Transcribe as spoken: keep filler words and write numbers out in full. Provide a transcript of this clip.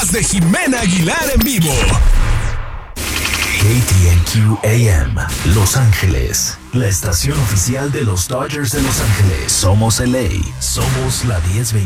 más de Jimena Aguilar en vivo. K T N Q A M, Los Ángeles, la estación oficial de los Dodgers de Los Ángeles. Somos L A, somos la diez veinte.